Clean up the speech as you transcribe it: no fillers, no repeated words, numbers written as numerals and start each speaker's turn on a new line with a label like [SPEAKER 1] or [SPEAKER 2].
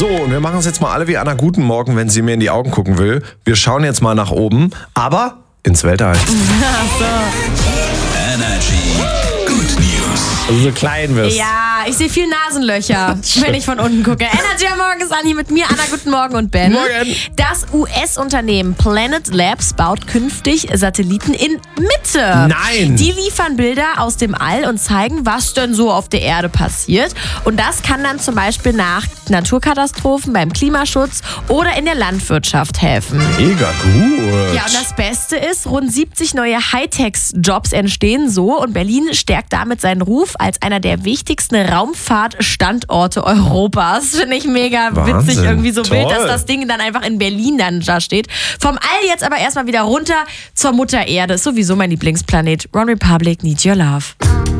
[SPEAKER 1] So, und wir machen es jetzt mal alle wie Anna Guten Morgen, wenn sie mir in die Augen gucken will. Wir schauen jetzt mal nach oben, aber ins Weltall.
[SPEAKER 2] Energy Good News.
[SPEAKER 1] Also so klein wirst.
[SPEAKER 3] Ja, ich sehe viel Nasenlöcher, wenn ich von unten gucke. Energy am Morgen ist Anni mit mir, Anna, guten Morgen und Ben.
[SPEAKER 1] Morgen.
[SPEAKER 3] Das US-Unternehmen Planet Labs baut künftig Satelliten in Mitte.
[SPEAKER 1] Nein.
[SPEAKER 3] Die liefern Bilder aus dem All und zeigen, was denn so auf der Erde passiert. Und das kann dann zum Beispiel nach Naturkatastrophen, beim Klimaschutz oder in der Landwirtschaft helfen.
[SPEAKER 1] Mega gut.
[SPEAKER 3] Ja, und das Beste ist, rund 70 neue Hightech-Jobs entstehen so und Berlin stärkt damit seinen Ruf als einer der wichtigsten Raumfahrtstandorte Europas. Finde ich mega
[SPEAKER 1] Wahnsinn.
[SPEAKER 3] witzig, irgendwie so wild,
[SPEAKER 1] Toll.
[SPEAKER 3] dass das Ding dann einfach in Berlin dann da steht. Vom All jetzt aber erstmal wieder runter zur Mutter Erde. Ist sowieso mein Lieblingsplanet. One Republic, Need Your Love.